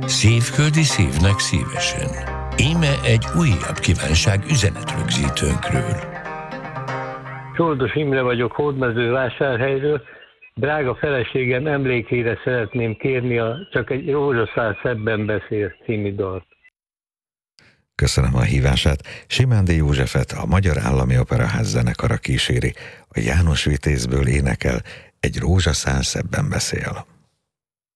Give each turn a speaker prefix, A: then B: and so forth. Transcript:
A: Szívföldi szívnek szívesen. Íme egy újabb kívánság üzenetrögzítőnkről.
B: Csoldos Imre vagyok Hódmezővásárhelyről. Drága feleségem emlékére szeretném kérni a Csak egy rózsaszál szebben beszél című dalt.
C: Köszönöm a hívását. Simándi Józsefet a Magyar Állami Operaház zenekara kíséri. A János Vitézből énekel Egy rózsaszál szebben beszél.